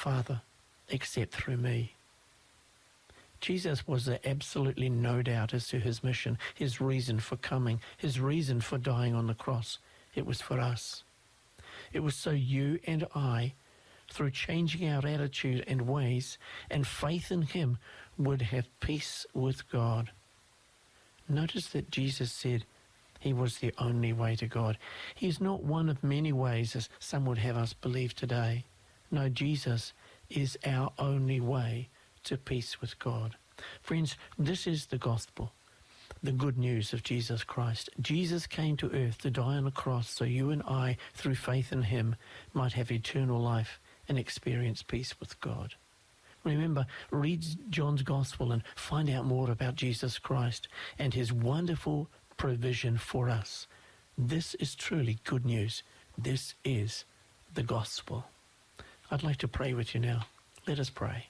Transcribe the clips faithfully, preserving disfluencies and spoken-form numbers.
Father except through me. Jesus was there absolutely no doubt as to his mission, his reason for coming, his reason for dying on the cross. It was for us. It was so you and I, through changing our attitude and ways and faith in him, would have peace with God. Notice that Jesus said he was the only way to God. He is not one of many ways, as some would have us believe today. No, Jesus is our only way to peace with God. Friends, this is the gospel, the good news of Jesus Christ. Jesus came to earth to die on a cross so you and I, through faith in him, might have eternal life and experience peace with God. Remember, read John's gospel and find out more about Jesus Christ and his wonderful provision for us. This is truly good news. This is the gospel. I'd like to pray with you now. Let us pray.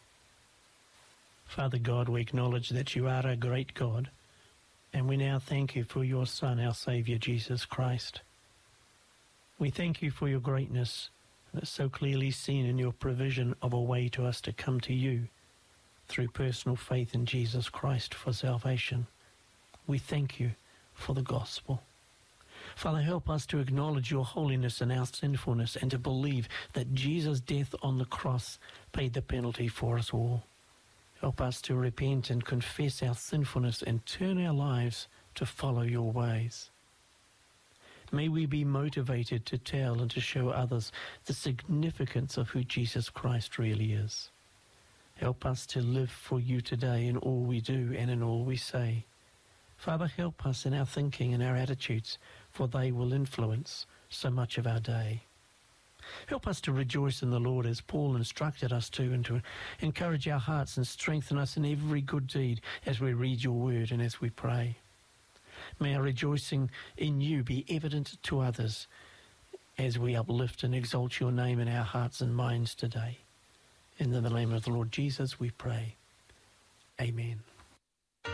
Father God, we acknowledge that you are a great God, and we now thank you for your Son, our Saviour, Jesus Christ. We thank you for your greatness that's so clearly seen in your provision of a way to us to come to you through personal faith in Jesus Christ for salvation. We thank you for the gospel. Father, help us to acknowledge your holiness and our sinfulness and to believe that Jesus' death on the cross paid the penalty for us all. Help us to repent and confess our sinfulness and turn our lives to follow your ways. May we be motivated to tell and to show others the significance of who Jesus Christ really is. Help us to live for you today in all we do and in all we say. Father, help us in our thinking and our attitudes, for they will influence so much of our day. Help us to rejoice in the Lord as Paul instructed us to, and to encourage our hearts and strengthen us in every good deed as we read your word and as we pray. May our rejoicing in you be evident to others as we uplift and exalt your name in our hearts and minds today. In the name of the Lord Jesus we pray. Amen.